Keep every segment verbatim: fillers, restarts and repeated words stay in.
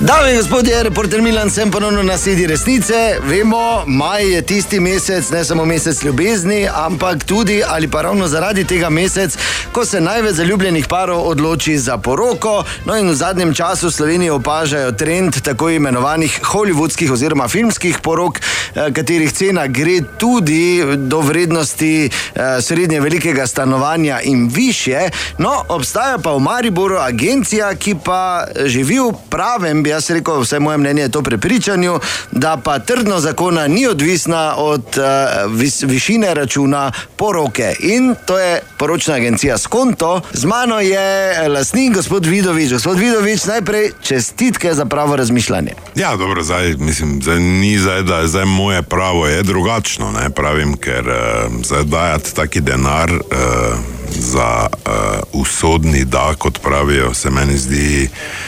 Dame in gospodje, reporter Milan, sem ponovno na sledi resnice. Vemo, maj je tisti mesec, ne samo mesec ljubezni, ampak tudi ali pa ravno zaradi tega mesec, ko se največ zaljubljenih parov odloči za poroko. No in v zadnjem času v Sloveniji opažajo trend tako imenovanih hollywoodskih oziroma filmskih porok, katerih cena gre tudi do vrednosti srednje velikega stanovanja in višje. No, obstaja pa v Mariboru agencija, ki pa živi v pravem, jaz rekel, vse moje mnenje je to prepričanju, da pa trdno zakona ni odvisna od uh, vis, višine računa poroke. In to je poročna agencija Skonto. Z mano je lastnik gospod Vidovič. Gospod Vidovič, najprej čestitke za pravo razmišljanje. Ja, dobro, zdaj, mislim, zdaj ni zdaj, da zdaj moje pravo je drugačno, ne, pravim, ker uh, zdaj dajati taki denar uh, za uh, usodni da, kot pravijo, se meni zdi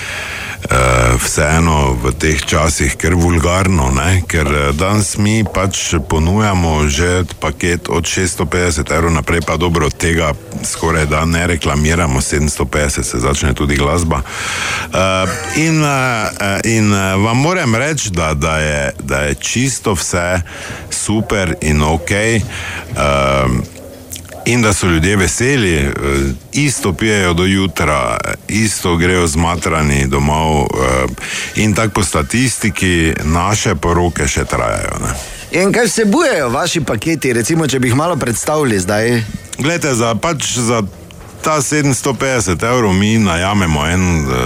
Uh, vseeno v teh časih ker vulgarno, ne? Ker danes mi pač ponujamo že paket od šeststo petdeset evrov naprej, pa dobro, od tega skoraj da ne reklamiramo, sedemsto petdeset se začne tudi glasba. Uh, in, uh, in uh, vam moram reči, da, da, je, da je čisto vse super in okej. Uh, In da so ljudje veseli, isto pijejo do jutra, isto grejo zmatrani domov in tako po statistiki naše poroke še trajajo. Ne? In kaj vsebujejo vaši paketi, recimo, če bi jih malo predstavili zdaj? Glejte, za, pač za ta sedemsto petdeset evrov mi najamemo en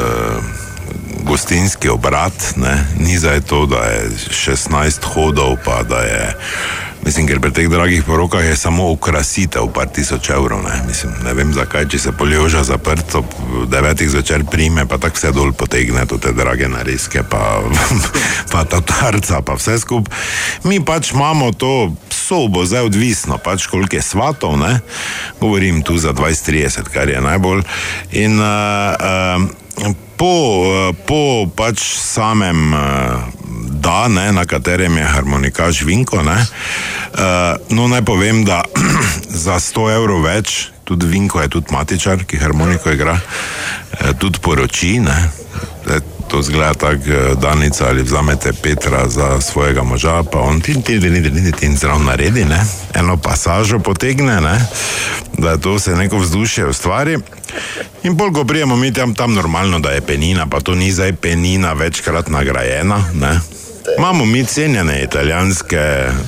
uh, gostinski obrat, ne? Ni zdaj to, da je šestnajst hodov, pa da je... Mislim, ker pri teh dragih porokah je samo okrasitev par tisoč evrov, ne. Mislim, ne vem zakaj, če se poljoža zaprt ob devetih zvečer prime, pa tako vse dol potegne, to te drage nareske, pa, pa tatarca, pa vse skup. Mi pač imamo to sobo, zdaj odvisno, pač koliko je svatov, ne. Govorim tu za dvajset trideset, kar je najbolj. In uh, uh, po, uh, po pač samem... Uh, da, ne, na katerem je harmonikaš Vinko, ne. Uh, no, naj povem, da za sto evrov več, tudi Vinko je tudi matičar, ki harmoniko igra, uh, tudi poroči, ne. To zgleda tako, Danica, ali vzamete Petra za svojega moža, pa on tin, tin, tin, tin, tin, tin zrav naredi, ne, eno pasažo potegne, ne, da to se neko vzdušje ustvari. In pol, ko prijemo mi tam, tam normalno, da je penina, pa to ni zdaj penina večkrat nagrajena, ne. Imamo mi cenjene italijanske,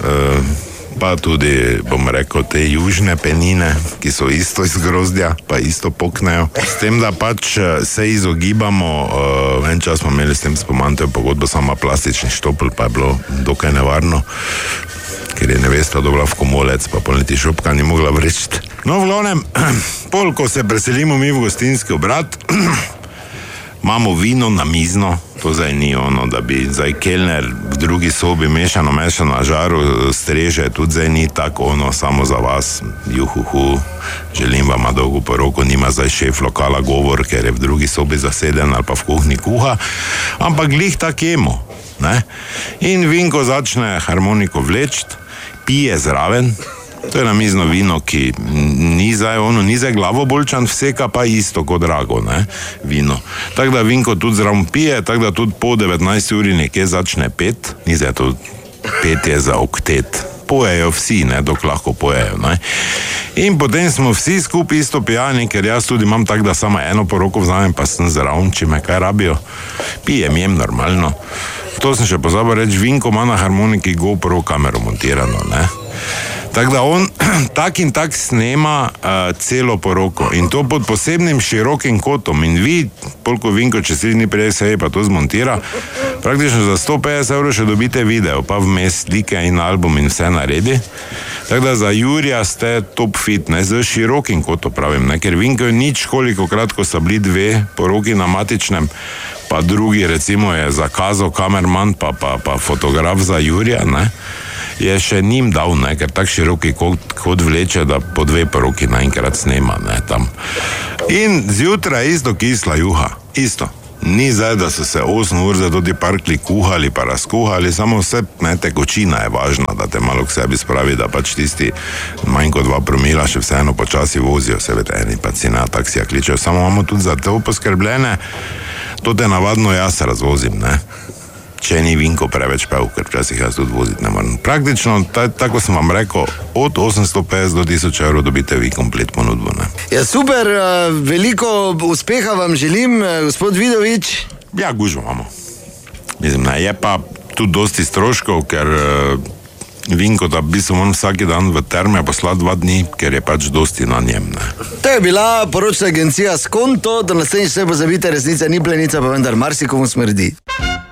pa tudi, bom rekel, te južne penine, ki so isto iz grozdja, pa isto poknejo. S tem, da pač se izogibamo, en čas smo imeli s tem spomantejo pogodbo, sama plastični štopl, pa je bilo dokaj nevarno, ker je nevesta dobila v komolec, pa polniti šopka ni mogla vreči. No, v glavnem, pol, ko se preselimo mi v gostinski obrat, imamo vino na mizno, to zdaj ni ono, da bi zdaj kelner v drugi sobi mešano, mešano na žaru streže, tudi zdaj ni tako ono, samo za vas, juhuhu, želim vama dolgo poroko, nima zdaj šef lokala govor, ker je v drugi sobi zaseden ali pa v kuhni kuha, ampak glih tak jemo, ne? In Vinko začne harmoniko vlečt, pije zraven, to je namizno vino, ki ni zdaj ono, ni zdaj glavobolčan, vseka pa isto kot drago, ne, vino. Tako da Vinko tudi zraven pije, tako da tudi po devetnajsti uri nekje začne pet, ni zdaj to petje za oktet. Pojejo vsi, ne, dok lahko pojejo, ne. In potem smo vsi skupaj isto pijani, ker jaz tudi imam tako, da samo eno poroko vzamem, pa sem zraven, če me kaj rabijo. Pijem, jem normalno. To sem še pozabil reči, Vinko ima na harmoniki GoPro kamero montirano, ne. Tako da on tak in tak snema uh, celo poroko in to pod posebnim širokim kotom in vi, koliko Vinko čez tri dni prej se je pa to zmontira, praktično za sto petdeset evrov še dobite video, pa vmes slike in album in vse naredi. Tako da za Jurija ste top fit, ne, z širokim kotom pravim, ne, ker Vinko je nič koliko krat, ko so bili dve poroki na matičnem, pa drugi recimo je zakazal kamerman, pa, pa, pa fotograf za Jurija, ne, je še njim dal, ne, ker tak široki kot, kot vleče, da po dve poroki naenkrat snema, ne, tam. In zjutraj isto kisla juha, isto. Ni zdaj, da so se osem ur za tudi parkli kuhali pa razkuhali, samo vse, ne, tekočina je važna, da te malo k sebi spravi, da pač tisti manj kot dva promila še vseeno počasi vozijo, se vete, eni pa cena taksija kličejo, samo imamo tudi za to poskrbljene, To te navadno jaz razvozim, ne. Če ni Vinko preveč pel, ker včasih jaz tudi voziti ne moram. Praktično, ta, tako sem vam rekel, od osemsto petdeset do tisoč evrov dobite vi komplet ponudbo, ne. Ja, super, veliko uspeha vam želim, gospod Vidovič. Ja, gužvo imamo. Mislim, ne, je pa tudi dosti stroškov, ker Vinko, da bi se moram vsaki dan v terme poslati dva dni, ker je pač dosti na njem, ne. To je bila poročna agencija Skonto, do naslednjič se pozabite, resnica ni plenica, pa vendar marsikomu smrdi.